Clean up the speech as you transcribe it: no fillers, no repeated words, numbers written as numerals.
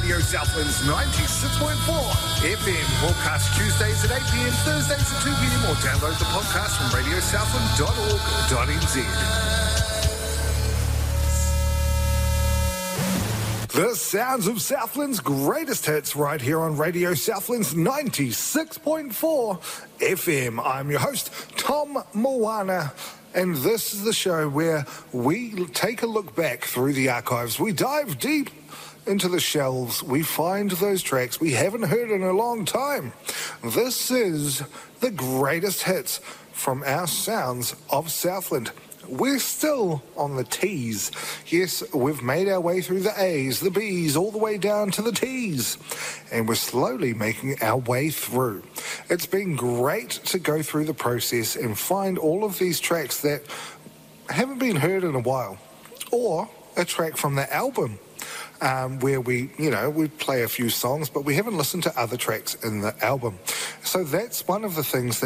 Radio Southlands 96.4 FM. Broadcast Tuesdays at 8 p.m, Thursdays at 2 p.m, or download the podcast from radiosouthland.org.nz. The sounds of Southland's greatest hits right here on Radio Southland's 96.4 FM. I'm your host, Tom Moana, and this is the show where we take a look back through the archives. We dive deep into the shelves. We find those tracks we haven't heard in a long time. This is the greatest hits from our sounds of Southland. We're still on the T's. Yes, we've made our way through the A's, the B's, all the way down to the T's. And we're slowly making our way through. It's been great to go through the process and find all of these tracks that haven't been heard in a while. Or a track from the album where we play a few songs, but we haven't listened to other tracks in the album. So that's one of the things that